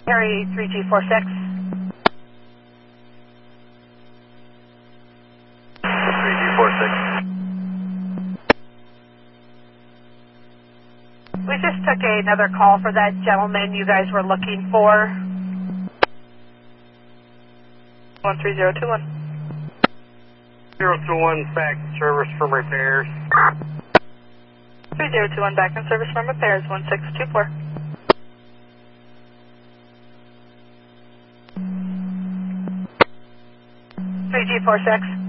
Harry 3G46. 3G46. We just took another call for that gentleman you guys were looking for. 13021. 021 back in service from repairs. 3021 back in service from repairs, 1624. G46.